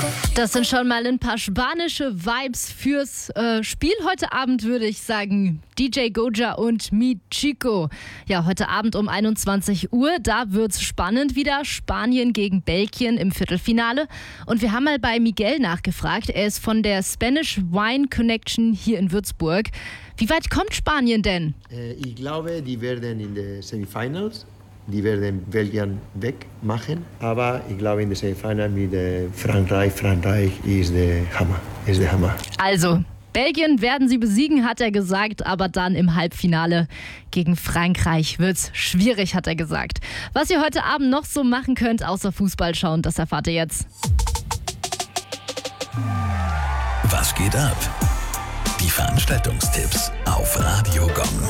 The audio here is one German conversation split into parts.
Das sind schon mal ein paar spanische Vibes fürs Spiel heute Abend, würde ich sagen. DJ Goja und Mi Chico. Ja, heute Abend um 21 Uhr, da wird's spannend wieder. Spanien gegen Belgien im Viertelfinale. Und wir haben mal bei Miguel nachgefragt. Er ist von der Spanish Wine Connection hier in Würzburg. Wie weit kommt Spanien denn? Ich glaube, die werden in den Semifinals. Die werden Belgien wegmachen, aber ich glaube in der Semifinal mit Frankreich ist der Hammer. Also, Belgien werden sie besiegen, hat er gesagt, aber dann im Halbfinale gegen Frankreich wird's schwierig, hat er gesagt. Was ihr heute Abend noch so machen könnt, außer Fußball schauen, das erfahrt ihr jetzt. Was geht ab? Die Veranstaltungstipps auf Radio Gong.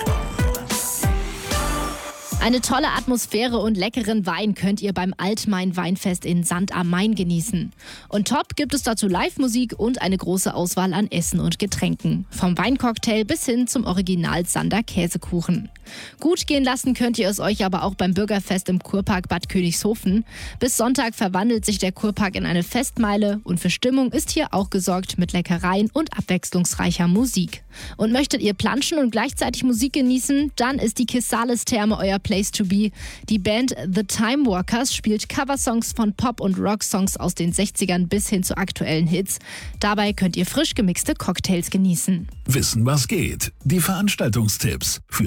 Eine tolle Atmosphäre und leckeren Wein könnt ihr beim Altmain-Weinfest in Sand am Main genießen. Und top gibt es dazu Live-Musik und eine große Auswahl an Essen und Getränken. Vom Weincocktail bis hin zum Original Sander Käsekuchen. Gut gehen lassen könnt ihr es euch aber auch beim Bürgerfest im Kurpark Bad Königshofen. Bis Sonntag verwandelt sich der Kurpark in eine Festmeile und für Stimmung ist hier auch gesorgt mit Leckereien und abwechslungsreicher Musik. Und möchtet ihr planschen und gleichzeitig Musik genießen, dann ist die Kisales-Therme euer Place to be. Die Band The Time Walkers spielt Coversongs von Pop- und Rock-Songs aus den 60ern bis hin zu aktuellen Hits. Dabei könnt ihr frisch gemixte Cocktails genießen. Wissen, was geht? Die Veranstaltungstipps für